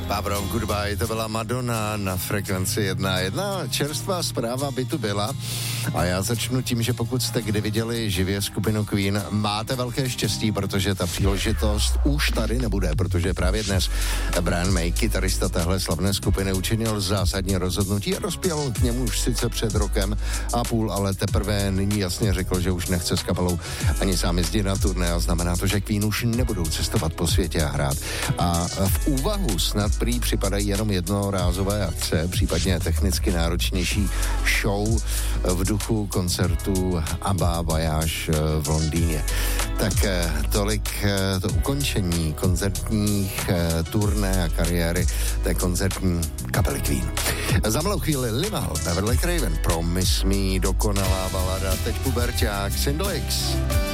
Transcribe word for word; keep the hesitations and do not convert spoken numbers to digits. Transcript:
Pablo, goodbye, to byla Madonna na frekvenci jedna jedna. Čerstvá zpráva by tu byla a já začnu tím, že pokud jste kdy viděli živě skupinu Queen, máte velké štěstí, protože ta příležitost už tady nebude, protože právě dnes Brian May, kytarista téhle slavné skupiny, učinil zásadní rozhodnutí a dospěl k němu už sice před rokem a půl, ale teprve nyní jasně řekl, že už nechce s kapelou ani sám jezdit na turné a znamená to, že Queen už nebudou cestovat po světě a hrát. A v úvahu snad prý připadají jenom jednorázové akce, případně technicky náročnější show v duchu koncertu ABBA Voyage v Londýně. Tak tolik to ukončení koncertních turné a kariéry té koncertní kapely Queen. Za malou chvíli Limahl, Beverly Craven, Promise Me, dokonalá balada, teď puberťák, Single X.